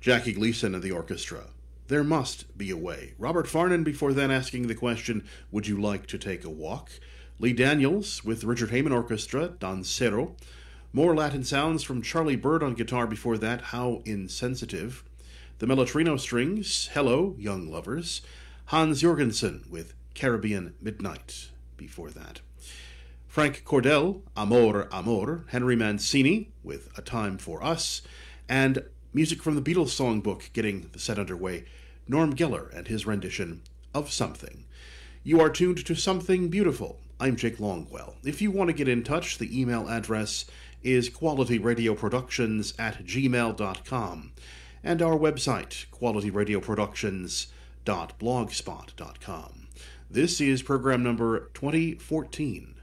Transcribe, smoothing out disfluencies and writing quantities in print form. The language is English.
Jackie Gleason and the orchestra. There Must Be a Way. Robert Farnon before then asking the question, would you like to take a walk? Lee Daniels with Richard Heyman Orchestra, Dancero. More Latin sounds from Charlie Bird on guitar before that, How Insensitive. The Melotrino Strings, Hello, Young Lovers. Hans Jorgensen with Caribbean Midnight before that. Frank Cordell, Amor, Amor. Henry Mancini with A Time for Us. And music from the Beatles songbook getting the set underway, Norm Geller and his rendition of Something. You are tuned to Something Beautiful. I'm Jake Longwell. If you want to get in touch, the email address is qualityradioproductions@gmail.com and our website, qualityradioproductions.blogspot.com. This is program number 2014.